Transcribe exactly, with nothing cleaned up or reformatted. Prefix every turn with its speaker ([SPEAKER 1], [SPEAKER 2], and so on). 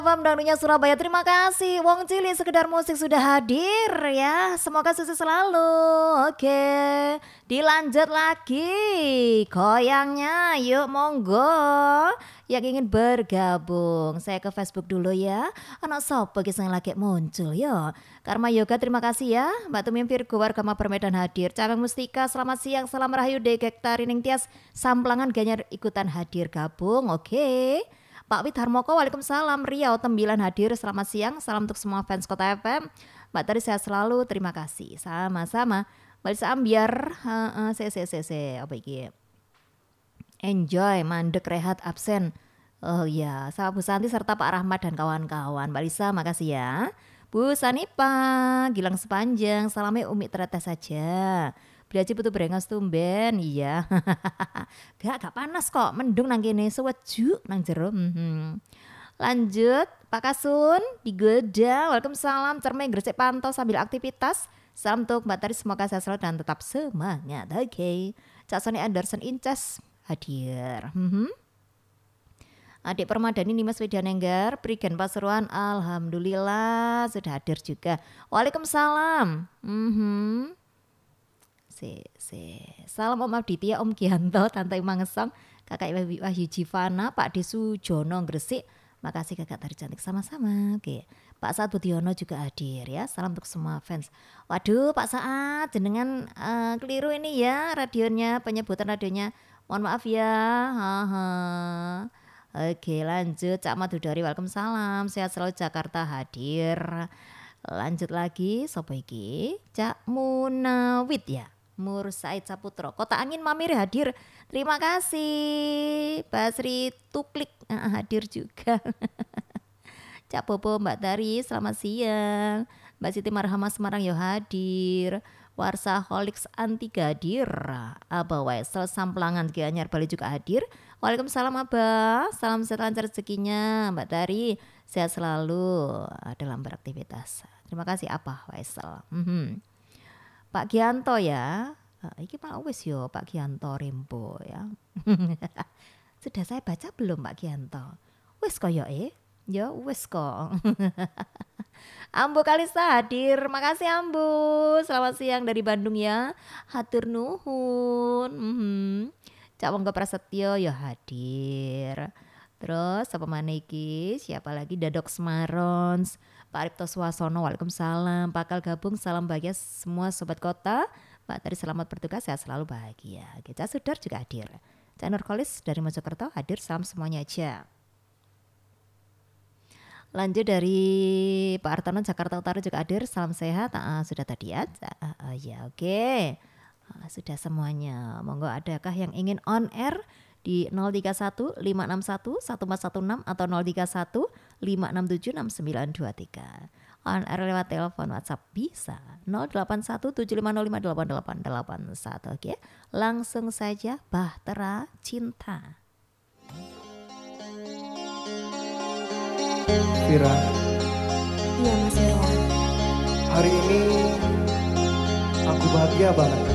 [SPEAKER 1] Pam Dangdunya Surabaya, terima kasih. Wong Cilik sekedar musik sudah hadir ya. Semoga sukses selalu. Oke, dilanjut lagi goyangnya. Yuk monggo yang ingin bergabung. Saya ke Facebook dulu ya. Anak sopo kisah lagi muncul ya. Karma Yoga terima kasih ya. Mbak Tumim Virgo Warga Permedan hadir. Cabang Mustika selamat siang. Salam Rahayu Degektar Rining Tias Samplangan Ganyar ikutan hadir gabung. Oke. Pak Wid Harmoko, waalaikumsalam. Riau Tembilan hadir, selamat siang. Salam untuk semua fans Kota F M. Mbak Tari sehat selalu, terima kasih. Sama-sama. Mbak Lisa Ambiar, uh, uh, se se se se apa iki? Enjoy, mandek, rehat, absen. Oh ya, sama Bu Santi serta Pak Rahmat dan kawan-kawan. Mbak Lisa, makasih ya. Bu Sanipa, Gilang sepanjang. Salamnya Umi Teretes saja. Belaji butuh berengas tumben, iya. Gak, gak panas kok, mendung nang kene seweju nang jero. Hmm. Lanjut, Pak Kasun di Geda. Waalaikumsalam, cermai gresik pantau sambil aktivitas. Salam untuk Mbak Tari, semoga sehat selalu dan tetap semangat. Oke, okay. Cak Sony Anderson Inces hadir. Hmm. Adik Permadani Nimas Widanenggar, Prigen Pasuruan, alhamdulillah sudah hadir juga. Waalaikumsalam. Hmm. Si, si. Salam Om Abditya, Om Gianto, Tante Mangesong, Kakak Wahyu Jivana, Pak Desu Jono Gresik. Makasih Kakak Tari cantik sama-sama. Oke. Pak Saat Budiono juga hadir ya. Salam untuk semua fans. Waduh Pak Saat, jenengan uh, keliru ini ya radionya, penyebutan radionya. Mohon maaf ya. Haha. Oke, lanjut Cak Madudari, waalaikumsalam. Sehat selalu Jakarta hadir. Lanjut lagi, sopo iki? Cak Munawit ya. Mur Said Saputro, Kota Angin Mamir hadir. Terima kasih. Basri Tuklik uh, hadir juga. Cak Bobo Mbak Tari, selamat siang. Mbak Siti Marhama Semarang yo hadir. Warsa Holiks Antiga hadir. Abah Wesel Samplangan Gianyar Bali juga hadir. Waalaikumsalam Abah. Salam sehat lancar rezekinya Mbak Tari. Sehat selalu dalam beraktivitas. Terima kasih Abah Wesel. Mm-hmm. Pak Gianto ya, uh, ini malah wis yo Pak Gianto Rembo ya. Sudah saya baca belum Pak Gianto? Wis kok ya eh, ya wis kok. Ambu Kalista hadir, makasih Ambu. Selamat siang dari Bandung ya. Hatur nuhun. Mm-hmm. Cak Wonggo Prasetyo ya hadir. Terus apa mana iki? Siapa lagi? Dadok Smarons. Pak Ripto Suwasono, waalaikumsalam. Pakal gabung, salam bahagia semua sobat kota. Pak Tari selamat bertugas, sehat selalu bahagia. Kita Sudar juga hadir. Cak Nurkolis dari Mojokerto hadir, salam semuanya aja. Lanjut dari Pak Artono Jakarta Utara juga hadir, salam sehat. Ah, sudah tadi ya? Ah, ah, ya oke. Okay. Ah, sudah semuanya. Monggo adakah yang ingin on air? Di nol tiga satu lima enam satu satu empat satu enam atau nol tiga satu lima enam tujuh enam sembilan dua tiga. On air lewat telepon WhatsApp bisa nol delapan satu tujuh lima nol lima delapan delapan delapan satu. Oke, langsung saja Bahtera Cinta.
[SPEAKER 2] Vira.
[SPEAKER 3] Iya Mas Irwan.
[SPEAKER 2] Hari ini aku bahagia banget.